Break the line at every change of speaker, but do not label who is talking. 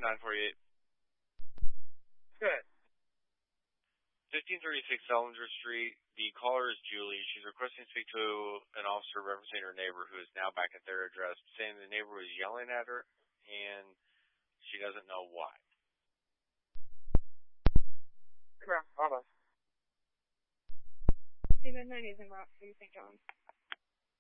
948.
Good.
1536 Selinger Street. The caller is Julie. She's requesting to speak to an officer representing her neighbor who is now back at their address, saying the neighbor was yelling at her and she doesn't know why.
Correct. Hold on.
Steven, 90s in Rock City, St. John's.